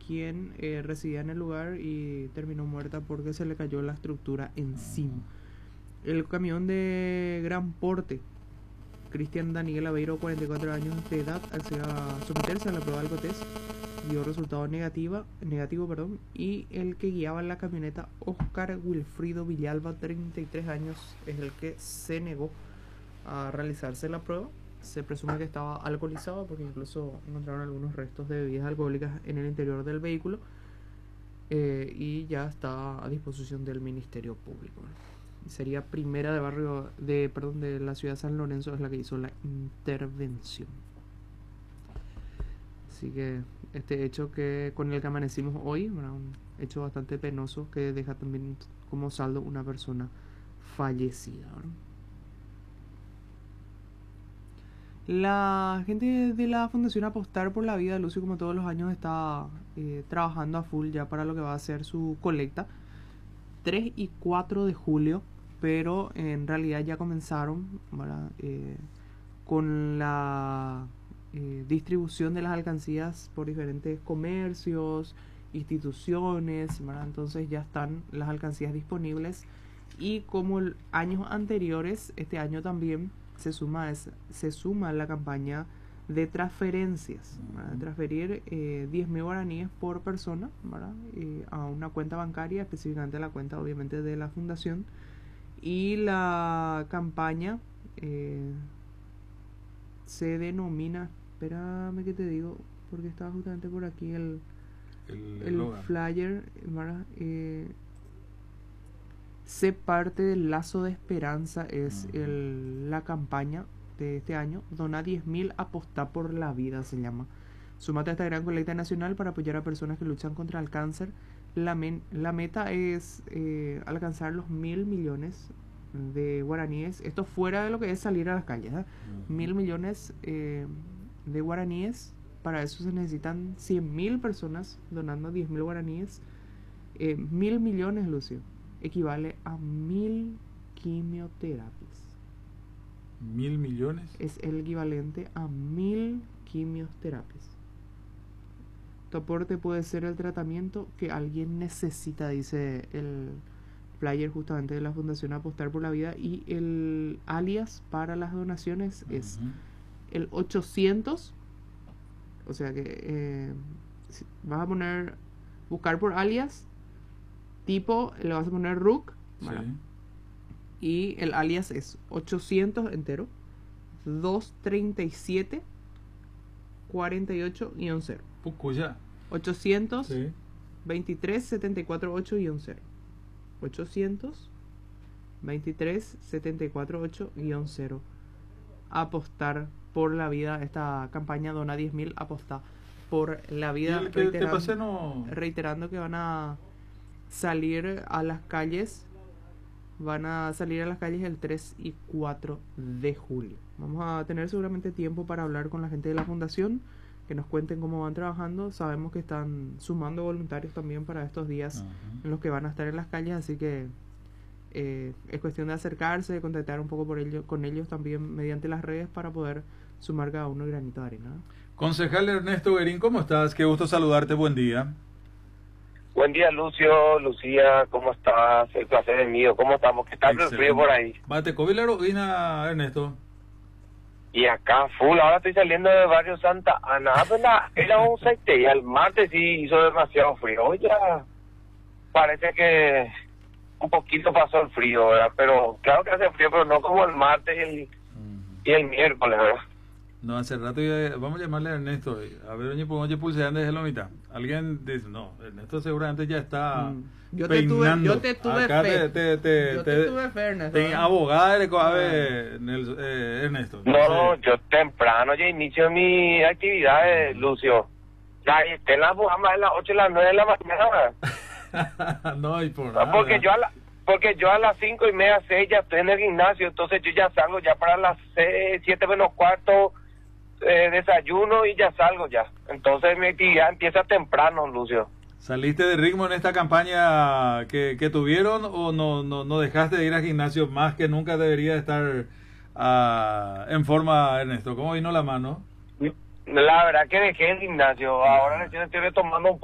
quien residía en el lugar y terminó muerta porque se le cayó la estructura encima. El camión de gran porte, Cristian Daniel Aveiro, 44 años de edad, al someterse a la prueba de alcotest, dio resultado negativo, y el que guiaba la camioneta, Oscar Wilfrido Villalba, 33 años, es el que se negó a realizarse la prueba. Se presume que estaba alcoholizado porque incluso encontraron algunos restos de bebidas alcohólicas en el interior del vehículo, y ya está a disposición del Ministerio Público. Sería primera de la ciudad de San Lorenzo, es la que hizo la intervención. Así que este hecho que con el que amanecimos hoy, ¿verdad? Un hecho bastante penoso que deja también como saldo una persona fallecida, ¿verdad? La gente de la Fundación Apostar por la Vida, Lucio, como todos los años, está trabajando a full ya para lo que va a ser su colecta 3 y 4 de julio, pero en realidad ya comenzaron, ¿verdad? Con la distribución de las alcancías por diferentes comercios, instituciones, ¿verdad? Entonces ya están las alcancías disponibles, y como años anteriores, este año también se suma a la campaña de transferencias, ¿verdad? De transferir 10.000 guaraníes por persona, ¿verdad? A una cuenta bancaria, específicamente a la cuenta obviamente de la fundación. Y la campaña se denomina, espérame que te digo, porque estaba justamente por aquí el flyer, ¿verdad? Sé parte del lazo de esperanza es la campaña de este año. Dona 10.000, apostá por la vida, se llama. Súmate a esta gran colecta nacional para apoyar a personas que luchan contra el cáncer. La meta es alcanzar los 1.000 millones de guaraníes. Esto fuera de lo que es salir a las calles, ¿eh? 1.000 millones de guaraníes. Para eso se necesitan 100.000 personas donando 10.000 guaraníes. 1.000 millones, Lucio, equivale a 1.000 quimioterapias. ¿1.000 millones? Es el equivalente a 1.000 quimioterapias. Tu aporte puede ser el tratamiento que alguien necesita, dice el flyer justamente de la Fundación Apostar por la Vida, y el alias para las donaciones es el 800, o sea que vas a poner, buscar por alias, tipo, le vas a poner RUC, ¿vale? Sí. Y el alias es 800 entero, 237 48-0. Pucuya. 800 sí. 23 74 8-0. 800 23 74 8-0. Apostar por la vida. Esta campaña dona 10.000, apostá por la vida. Reiterando que van a salir a las calles. Van a salir a las calles el 3 y 4 de julio. Vamos a tener seguramente tiempo para hablar con la gente de la fundación, que nos cuenten cómo van trabajando. Sabemos que están sumando voluntarios también para estos días en los que van a estar en las calles, así que es cuestión de acercarse, de contactar un poco con ellos también mediante las redes para poder sumar cada uno el granito de arena. Concejal Ernesto Guerín, ¿cómo estás? Qué gusto saludarte, buen día. Buen día, Lucio, Lucía, ¿cómo estás? El placer es mío, ¿cómo estamos? ¿Qué tal el frío por ahí? Mate, ¿Covilaro vina, Ernesto? Y acá full, ahora estoy saliendo de barrio Santa Ana, era un 7 y el martes sí hizo demasiado frío. Hoy ya parece que un poquito pasó el frío, ¿verdad? Pero claro que hace frío, pero no como el martes y el miércoles, ¿verdad? No, hace rato vamos a llamarle a Ernesto. A ver, oye, pulsean desde la mitad. Alguien dice, no, Ernesto seguramente ya está peinando. Yo te tuve acá fe. Yo te tuve fe, Ernesto. Abogada de Ernesto. No, yo temprano ya inicio mi actividad, Lucio. Ya esté en la Bujama de las 8 y las 9 de la mañana. No, y por nada. Porque yo a las 5:30, 6 ya estoy en el gimnasio, entonces yo ya salgo ya para las 7 menos cuarto, desayuno y ya salgo ya. Entonces mi actividad empieza temprano, Lucio. ¿Saliste de ritmo en esta campaña que tuvieron o no dejaste de ir al gimnasio más que nunca debería estar en forma, Ernesto? ¿Cómo vino la mano? La verdad que dejé el gimnasio, ahora recién estoy retomando un poco.